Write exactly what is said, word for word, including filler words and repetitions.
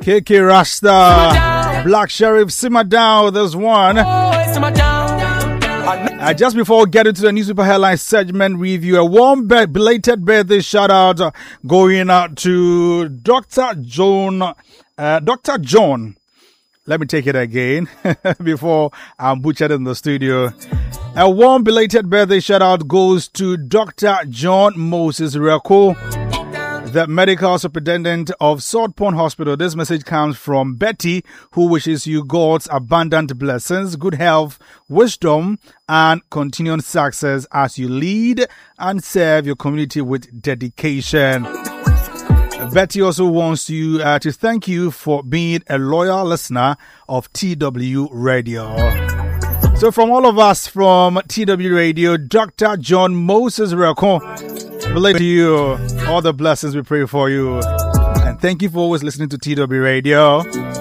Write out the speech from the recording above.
K K Rasta, Black Sheriff, simmer down. There's one. Uh, just before we get into the newspaper headline segment review, a warm be- belated birthday shout out uh, going out to Doctor John. Uh, Doctor John. Let me take it again before I'm butchered in the studio. A warm belated birthday shout out goes to Doctor John Moses Reko, the medical superintendent of Sword Pond Hospital. This message comes from Betty, who wishes you God's abundant blessings, good health, wisdom, and continued success as you lead and serve your community with dedication. Betty also wants you uh, to thank you for being a loyal listener of T W Radio. So from all of us from T W Radio, Doctor John Moses Reko, relate to you all the blessings we pray for you. And thank you for always listening to T W Radio.